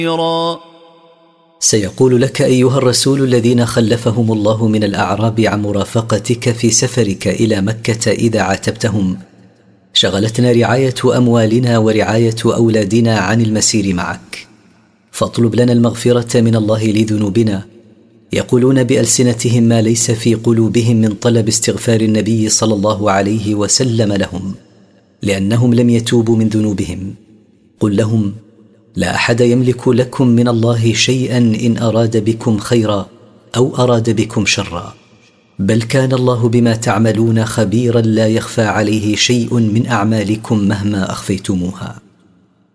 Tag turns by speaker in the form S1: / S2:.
S1: سيقول لك أيها الرسول الذين خلفهم الله من الأعراب عن مرافقتك في سفرك إلى مكة إذا عاتبتهم: شغلتنا رعاية أموالنا ورعاية أولادنا عن المسير معك، فاطلب لنا المغفرة من الله لذنوبنا. يقولون بألسنتهم ما ليس في قلوبهم من طلب استغفار النبي صلى الله عليه وسلم لهم، لأنهم لم يتوبوا من ذنوبهم. قل لهم: لا أحد يملك لكم من الله شيئا إن أراد بكم خيرا أو أراد بكم شرا، بل كان الله بما تعملون خبيرا لا يخفى عليه شيء من أعمالكم مهما أخفيتموها.